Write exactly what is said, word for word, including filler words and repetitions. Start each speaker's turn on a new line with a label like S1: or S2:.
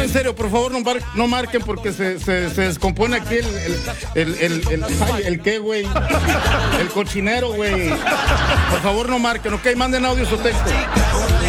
S1: En serio, por favor, no, mar, no marquen porque se, se, se descompone aquí el el, el, el, el, ay, el qué, güey. El cochinero, güey. Por favor, no marquen, ok, manden audios o texto.